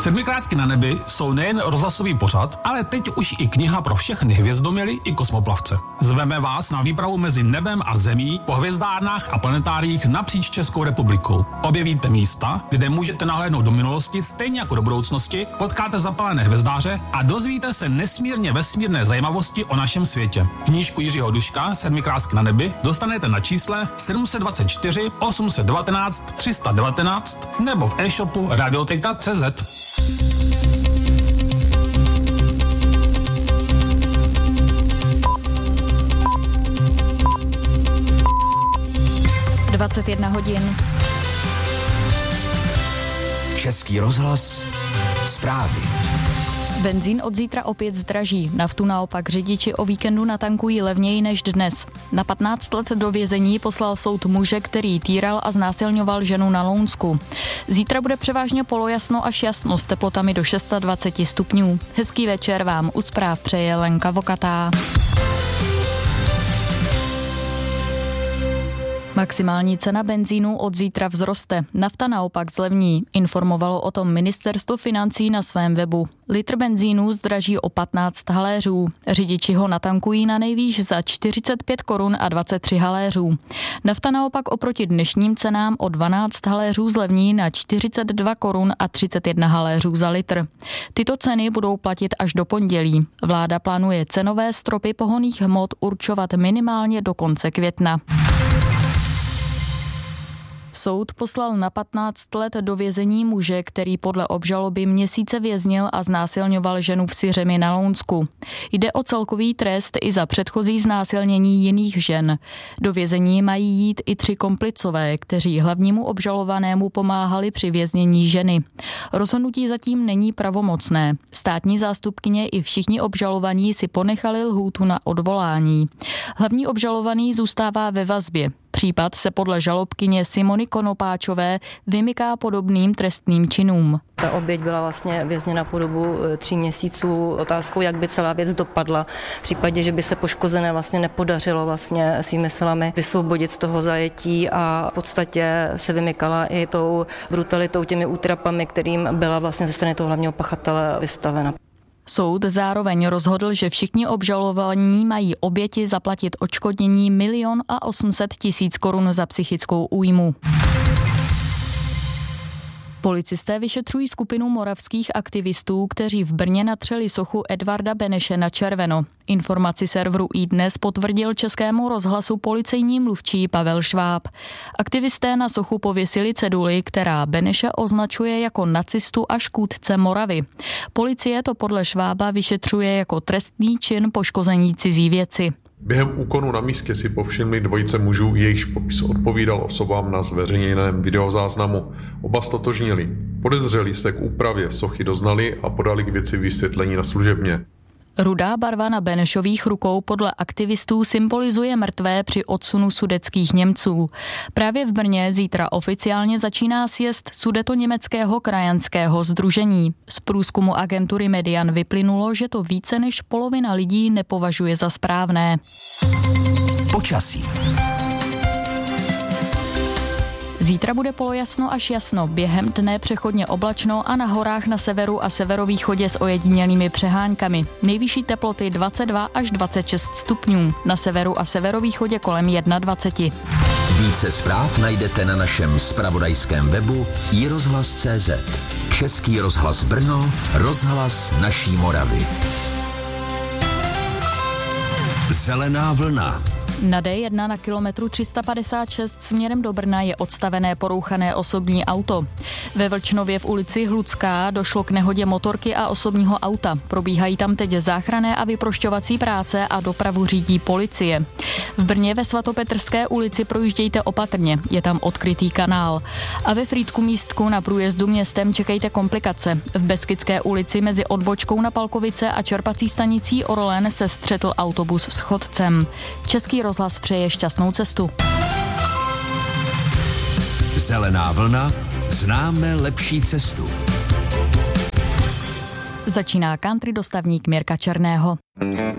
Sedmikrásky na nebi jsou nejen rozhlasový pořad, ale teď už i kniha pro všechny hvězdoměly i kosmoplavce. Zveme vás na výpravu mezi nebem a zemí po hvězdárnách a planetáriích napříč Českou republikou. Objevíte místa, kde můžete nahlédnout do minulosti stejně jako do budoucnosti, potkáte zapalené hvězdáře a dozvíte se nesmírně vesmírné zajímavosti o našem světě. Knížku Jiřího Duška Sedmikrásky na nebi dostanete na čísle 724 819 319 nebo v e-shopu radioteka.cz. 21 hodin. Český rozhlas, zprávy. Benzín od zítra opět zdraží, naftu naopak řidiči o víkendu natankují levněji než dnes. Na 15 let do vězení poslal soud muže, který týral a znásilňoval ženu na Lounsku. Zítra bude převážně polojasno až jasno s teplotami do 26 stupňů. Hezký večer vám u zpráv přeje Lenka Vokatá. Maximální cena benzínu od zítra vzroste, nafta naopak zlevní, informovalo o tom Ministerstvo financí na svém webu. Litr benzínu zdraží o 15 haléřů. Řidiči ho natankují na nejvýš za 45 korun a 23 haléřů. Nafta naopak oproti dnešním cenám o 12 haléřů zlevní na 42 korun a 31 haléřů za litr. Tyto ceny budou platit až do pondělí. Vláda plánuje cenové stropy pohonných hmot určovat minimálně do konce května. Soud poslal na 15 let do vězení muže, který podle obžaloby měsíce věznil a znásilňoval ženu v Syřemi na Lounsku. Jde o celkový trest i za předchozí znásilnění jiných žen. Do vězení mají jít i 3 komplicové, kteří hlavnímu obžalovanému pomáhali při věznění ženy. Rozhodnutí zatím není pravomocné. Státní zástupkyně i všichni obžalovaní si ponechali lhůtu na odvolání. Hlavní obžalovaný zůstává ve vazbě. Případ se podle žalobkyně Simony Konopáčové vymyká podobným trestným činům. Ta oběť byla vlastně vězněna po dobu 3 měsíců. Otázkou, jak by celá věc dopadla v případě, že by se poškozené vlastně nepodařilo vlastně svými silami vysvobodit z toho zajetí a v podstatě se vymykala i tou brutalitou, těmi útrapami, kterým byla vlastně ze strany toho hlavního pachatele vystavena. Soud zároveň rozhodl, že všichni obžalovaní mají oběti zaplatit odškodnění 1 800 000 korun za psychickou újmu. Policisté vyšetřují skupinu moravských aktivistů, kteří v Brně natřeli sochu Edvarda Beneše na červeno. Informaci serveru iDnes potvrdil Českému rozhlasu policejní mluvčí Pavel Šváb. Aktivisté na sochu pověsili ceduli, která Beneše označuje jako nacistu a škůdce Moravy. Policie to podle Švába vyšetřuje jako trestný čin poškození cizí věci. Během úkonu na místě si povšimli dvojice mužů, jejichž popis odpovídal osobám na zveřejněném videozáznamu. Oba ztotožnili. Podezřelí se k úpravě sochy doznali a podali k věci vysvětlení na služebně. Rudá barva na Benešových rukou podle aktivistů symbolizuje mrtvé při odsunu sudetských Němců. Právě v Brně zítra oficiálně začíná sjezd Sudetoněmeckého krajanského sdružení. Z průzkumu agentury Median vyplynulo, že to více než polovina lidí nepovažuje za správné. Počasí. Zítra bude polojasno až jasno, během dne přechodně oblačno a na horách na severu a severovýchodě s ojedinělými přeháňkami. Nejvyšší teploty 22 až 26 stupňů, na severu a severovýchodě kolem 21. Více zpráv najdete na našem zpravodajském webu iRozhlas.cz. Český rozhlas Brno, rozhlas naší Moravy. Zelená vlna. Na D1 na kilometru 356 směrem do Brna je odstavené porouchané osobní auto. Ve Vlčnově v ulici Hludská došlo k nehodě motorky a osobního auta. Probíhají tam teď záchranné a vyprošťovací práce a dopravu řídí policie. V Brně ve Svatopetrské ulici projíždějte opatrně, je tam odkrytý kanál. A ve Frýdku Místku na průjezdu městem čekejte komplikace. V Beskydské ulici mezi odbočkou na Palkovice a čerpací stanicí Orlen se střetl autobus s chodcem. Český rozhlas přeje šťastnou cestu. Zelená vlna, známe lepší cestu. Začíná country dostavník Mirka Černého.